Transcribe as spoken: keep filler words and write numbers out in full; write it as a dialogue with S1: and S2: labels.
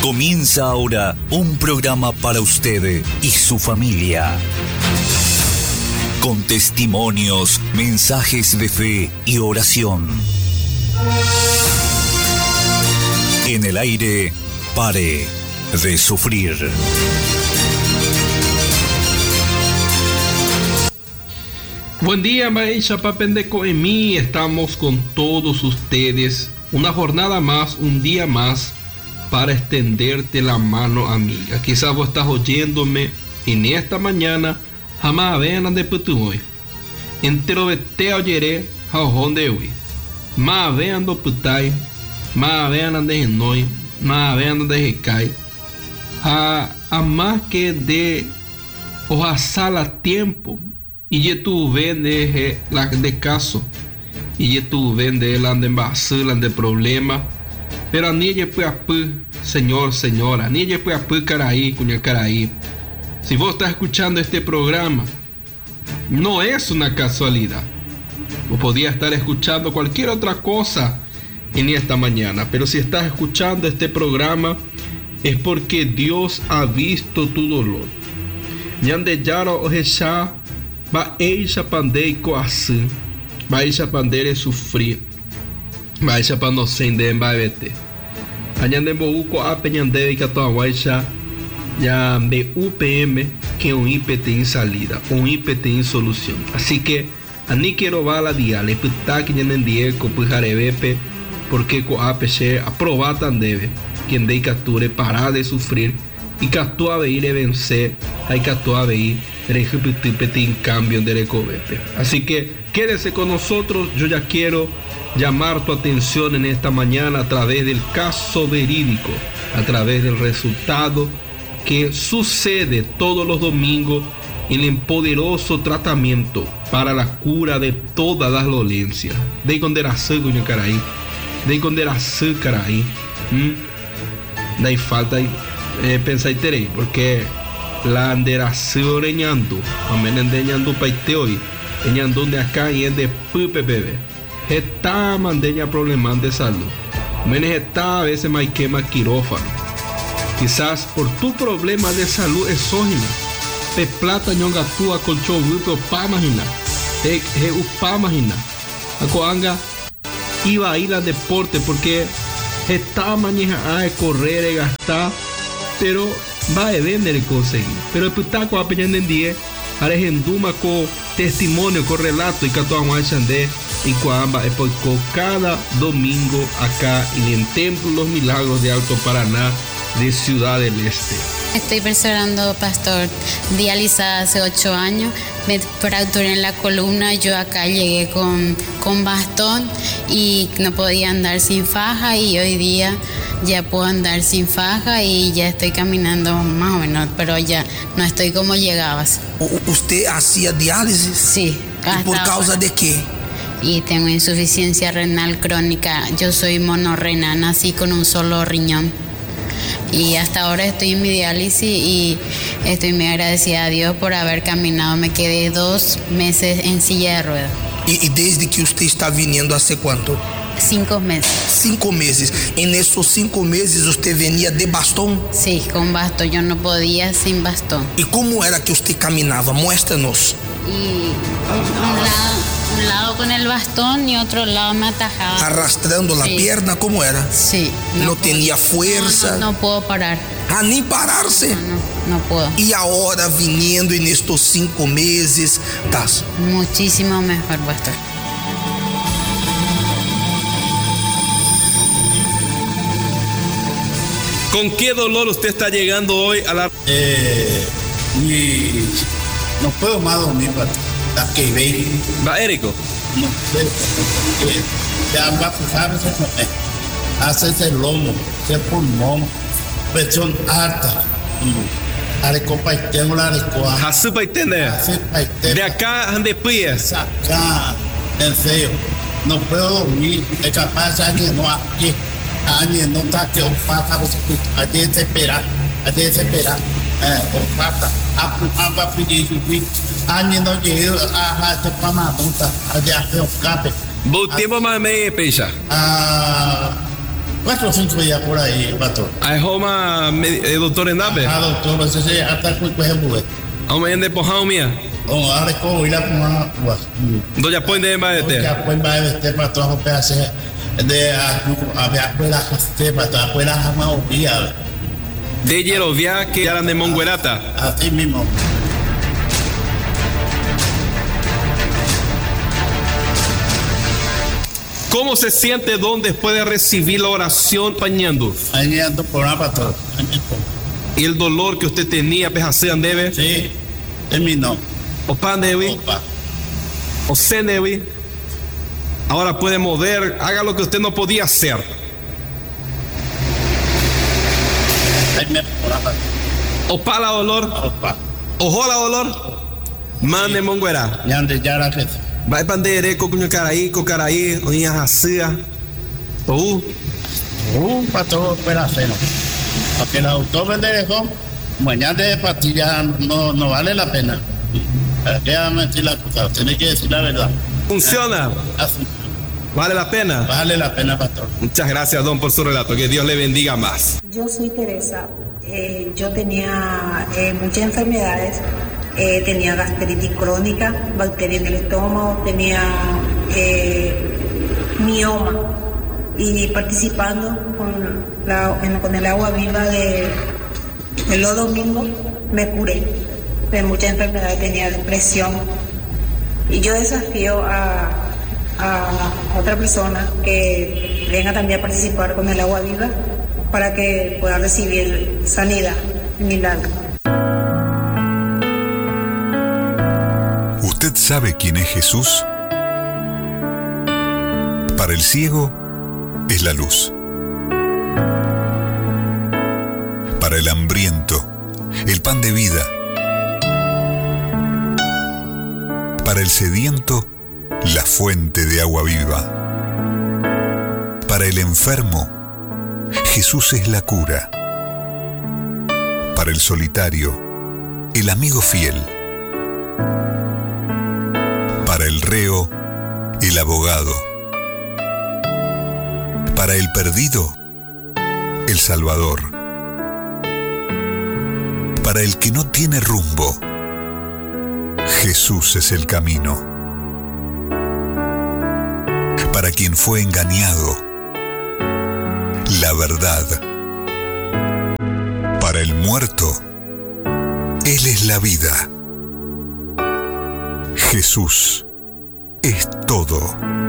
S1: Comienza ahora un programa para usted y su familia. Con testimonios, mensajes de fe y oración. En el aire, pare de sufrir.
S2: Buen día, Maisha Papendeco en mí. Estamos con todos ustedes. Una jornada más, un día más, para extenderte la mano amiga. Quizás vos estás oyéndome en esta mañana. Jamás vean de putu hoy. Entero vete a oyere jajón de hoy. Ma vean do putai. Ma vean de genoi. Ma vean de jecai. A, a más que de oja sala tiempo. Y ye tu vende la de caso. Y ye tu vende la de basura, de problema. Pero ni ye puede apu, señor, señora. Ni ye puede apu caraí, cuña caraí. Si vos estás escuchando este programa, no es una casualidad. Vos podías estar escuchando cualquier otra cosa en esta mañana. Pero si estás escuchando este programa, es porque Dios ha visto tu dolor. Yande yaro ojesha. Va eixa pandeico assim, va eixa pandere sufrir, va eixa panocende en baete. Añande bouco a peñandeve que toa guaixa ya me U P M que un I P T en salida, un I P T en solución. Así que ani quiero bala dia, le pita que yanden dieco pujarebepe porque co A P C aprobar tan debe, quien de capture parar de sufrir y que actúa a ir a vencer, hay que actuar a ir en cambio de recovepe. Así que quédese con nosotros. Yo ya quiero llamar tu atención en esta mañana a través del caso verídico, a través del resultado que sucede todos los domingos en el poderoso tratamiento para la cura de todas las dolencias. De condenación, coño caraí, de condenación caraí, no hay falta eh, pensar y porque la anderación reñando, amén endeñando paite hoy, enñando de acá y en de pupe bebé. Está mandeña problemas de salud. Menes está a veces más quema quirófano. Quizás por tu problema de salud exógena, pe plata ñonga tua con chovuto pa imagina, he he upa imagina. Acoanga iba a ir al deporte porque está mañana a correr y gastar, pero va a vender y conseguir. Pero el putaco a peñando en diez, arejenduma con testimonio, con relato y catoa guayandé y cuamba por cada domingo acá en el Templo Los Milagros de Alto Paraná de Ciudad del Este.
S3: Estoy perseverando, pastor, dializada hace ocho años, me fracturé en la columna, yo acá llegué con, con bastón y no podía andar sin faja y hoy día ya puedo andar sin faja y ya estoy caminando más o menos, pero ya no estoy como llegabas.
S4: ¿Usted hacía diálisis?
S3: Sí.
S4: ¿Y por causa ahora de qué?
S3: Y tengo insuficiencia renal crónica, yo soy monorrenana, nací con un solo riñón. Y hasta ahora estoy en mi diálisis y estoy muy agradecida a Dios por haber caminado. Me quedé dos meses en silla de ruedas.
S4: ¿Y, y desde que usted está viniendo hace cuánto?
S3: Cinco meses.
S4: Cinco meses. En esos cinco meses usted venía de bastón.
S3: Sí, con bastón. Yo no podía sin bastón.
S4: ¿Y cómo era que usted caminaba? Muéstranos.
S3: Y un lado, un lado con el bastón y otro lado me atajaba.
S4: Arrastrando la
S3: sí.
S4: pierna, ¿cómo era?
S3: Sí.
S4: No, no
S3: puedo,
S4: tenía fuerza.
S3: No, no, no puedo parar.
S4: Ah, ni pararse.
S3: No, no, no puedo.
S4: Y ahora viniendo en estos cinco meses, ¿estás?
S3: Muchísimo mejor, pastor.
S2: ¿Con qué dolor usted está llegando hoy a la...
S5: Eh, y no puedo más dormir, la que ve.
S2: ¿Va, Érico?
S5: No sé, porque ya va a pasar ese comer. Hace el lomo, ese pulmón, presión alta. Arecopa y tengo la arecopa.
S2: Hace paitene. De acá, ande pía.
S5: Acá, en serio, no puedo dormir. Es capaz de que no aquí. Añe no está que pasa você a desesperar, a desesperar, é, o passa a a pedir de añe no llega a a te pama tonta a de hacer o cape.
S2: Bom tempo mais meia peixa.
S5: Ah, cuatro o cinco días por ahí, pastor.
S2: Ai Roma, doutor Enabe.
S5: Ah, doutor, você já está com o rebuê.
S2: Amanhã de porrão minha.
S5: Oh, ahora es como ir a tomar agua.
S2: Doja põe de baete.
S5: Ya pues va a vestir para todos los pedazos de a ver afuera este para todas afuera jamás olvidar.
S2: De Yerovia que era de Monguerata.
S5: Así mismo.
S2: ¿Cómo se siente Don después de recibir la oración pañando?
S5: Ahí ando por una pastor.
S2: Y el dolor que usted tenía, pejacean debe.
S5: Sí, terminó.
S2: O pan dewi.
S5: Opa.
S2: O senewi. Ahora puede mover, haga lo que usted no podía hacer.
S5: Ahí me por la pastor.
S2: O pala dolor.
S5: Opa.
S2: O jola dolor. Mande monguera.
S5: Ya ande ya la que.
S2: Vai pandere co cunho caraí, co caraí, oinha racia. Ou.
S5: Un pastor fuera cero. Porque el autor vende dejó. Mañana de pastilla no, no vale la pena. Queda mentir la cosa, tiene que decir la verdad.
S2: Funciona.
S5: Así.
S2: Vale la pena.
S5: Vale la pena, pastor.
S2: Muchas gracias, Don, por su relato. Que Dios le bendiga más.
S6: Yo soy Teresa. Eh, yo tenía eh, muchas enfermedades. Eh, tenía gastritis crónica, bacterias en el estómago, tenía eh, mioma. Y participando con, la, en, con el agua viva de, de los domingos, me curé de muchas enfermedades. Tenía depresión. Y yo desafío a, a otra persona que venga también a participar con el agua viva para que pueda recibir sanidad y milagro.
S1: ¿Usted sabe quién es Jesús? Para el ciego es la luz. Para el hambriento, el pan de vida. Para el sediento, la fuente de agua viva. Para el enfermo, Jesús es la cura. Para el solitario, el amigo fiel. Para el reo, el abogado. Para el perdido, el Salvador. Para el que no tiene rumbo, Jesús es el camino. Para quien fue engañado, la verdad. Para el muerto, Él es la vida. Jesús es todo.